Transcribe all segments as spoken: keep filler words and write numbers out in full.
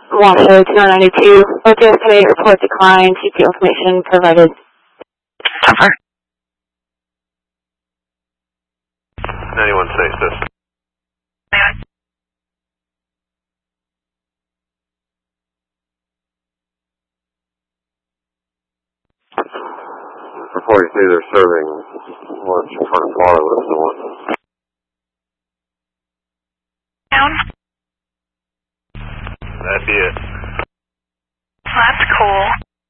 Washoe two ninety-two. O T S today report declined. G P information provided. Cover. ninety-one stasis. For forty-three, they're serving lunch in front of Florida if they want. Down. That'd be it. That's cool.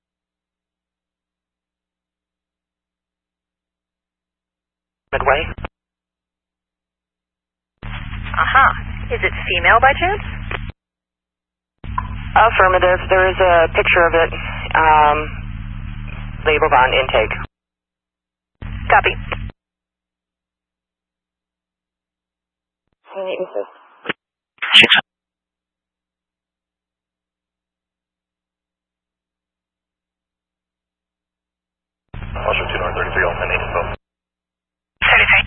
Midway. Uh-huh. Is it female by chance? Affirmative. There is a picture of it, um, labeled on intake. Copy. Washoe two nine thirty-three, all ten info. thirty-three.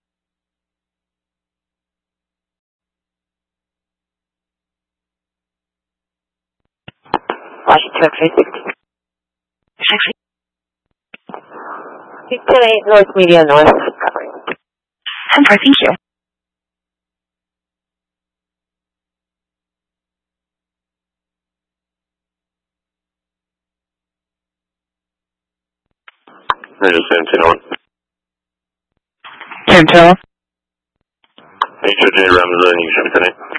Washoe two three sixty. sixty. ten eight North Media North. Covering. ten four, thank you. Radio seventeen on. ten two. H O J Ramazan, you should be ten eight.